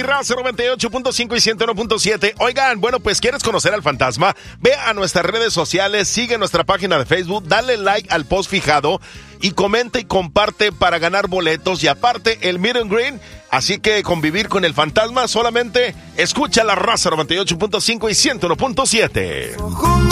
Raza 98.5 y 101.7. Oigan, bueno, pues ¿quieres conocer al fantasma? Ve a nuestras redes sociales, sigue nuestra página de Facebook, dale like al post fijado y comenta y comparte para ganar boletos y aparte el meet and greet. Así que convivir con el fantasma solamente escucha la Raza 98.5 y 101.7.